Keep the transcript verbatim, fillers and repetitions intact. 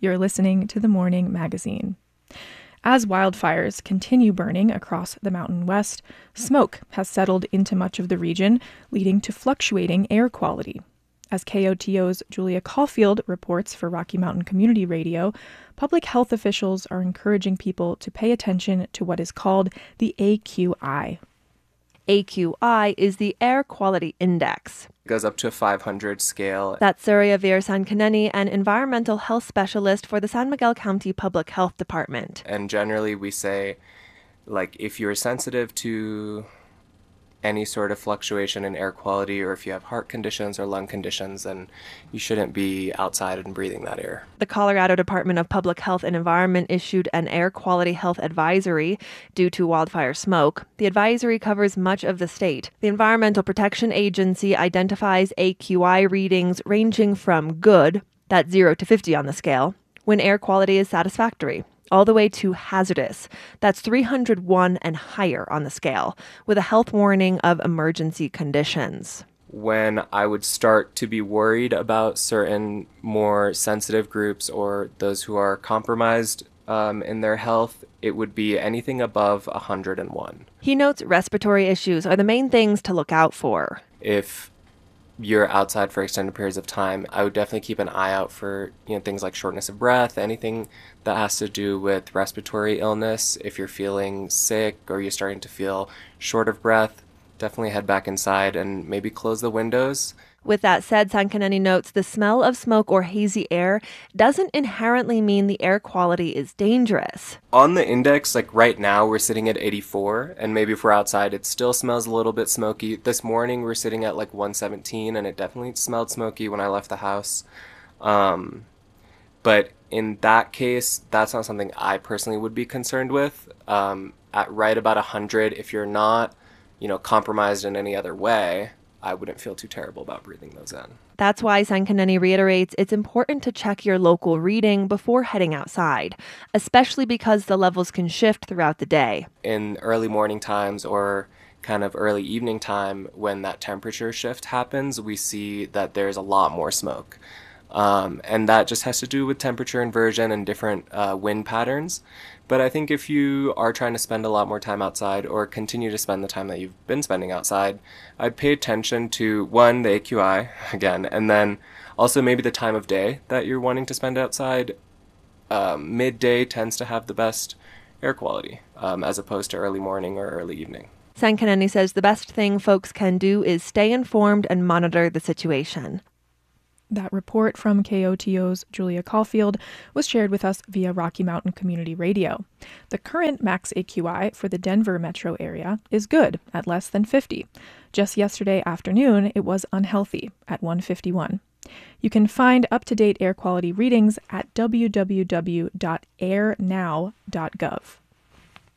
You're listening to The Morning Magazine. As wildfires continue burning across the Mountain West, smoke has settled into much of the region, leading to fluctuating air quality. As K O T O's Julia Caulfield reports for Rocky Mountain Community Radio, public health officials are encouraging people to pay attention to what is called the A Q I. A Q I is the Air Quality Index. It goes up to a five hundred scale. That's Surya Veerasankaneni, an environmental health specialist for the San Miguel County Public Health Department. And generally we say, like, if you're sensitive to any sort of fluctuation in air quality, or if you have heart conditions or lung conditions, then you shouldn't be outside and breathing that air. The Colorado Department of Public Health and Environment issued an air quality health advisory due to wildfire smoke. The advisory covers much of the state. The Environmental Protection Agency identifies A Q I readings ranging from good, that's zero to fifty on the scale, when air quality is satisfactory, all the way to hazardous, that's three hundred one and higher on the scale, with a health warning of emergency conditions. When I would start to be worried about certain more sensitive groups or those who are compromised um, in their health, it would be anything above one hundred one. He notes respiratory issues are the main things to look out for. If you're outside for extended periods of time, I would definitely keep an eye out for, you know, things like shortness of breath, anything that has to do with respiratory illness. If you're feeling sick or you're starting to feel short of breath, definitely head back inside and maybe close the windows. With that said, Sankaneni notes the smell of smoke or hazy air doesn't inherently mean the air quality is dangerous. On the index, like right now, we're sitting at eighty-four, and maybe if we're outside, it still smells a little bit smoky. This morning, we're sitting at like one seventeen, and it definitely smelled smoky when I left the house. Um, but in that case, that's not something I personally would be concerned with. Um, at right about one hundred, if you're not, you know, compromised in any other way, I wouldn't feel too terrible about breathing those in. That's why Sankaneni reiterates it's important to check your local reading before heading outside, especially because the levels can shift throughout the day. In early morning times or kind of early evening time, when that temperature shift happens, we see that there's a lot more smoke. Um, and that just has to do with temperature inversion and different uh, wind patterns. But I think if you are trying to spend a lot more time outside or continue to spend the time that you've been spending outside, I'd pay attention to, one, the A Q I, again, and then also maybe the time of day that you're wanting to spend outside. Um, midday tends to have the best air quality um, as opposed to early morning or early evening. Sankaneni says the best thing folks can do is stay informed and monitor the situation. That report from K O T O's Julia Caulfield was shared with us via Rocky Mountain Community Radio. The current max A Q I for the Denver metro area is good at less than fifty. Just yesterday afternoon, it was unhealthy at one fifty-one. You can find up-to-date air quality readings at w w w dot air now dot gov.